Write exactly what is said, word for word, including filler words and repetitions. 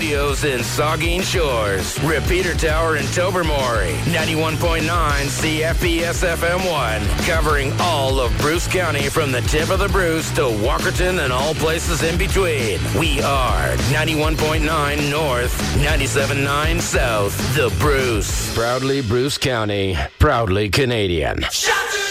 Studios in Saugeen Shores. Repeater Tower in Tobermory. ninety-one point nine C F P S F M one. Covering all of Bruce County from the tip of the Bruce to Walkerton and all places in between. We are ninety-one point nine North, ninety-seven point nine South. The Bruce. Proudly Bruce County. Proudly Canadian. Shout to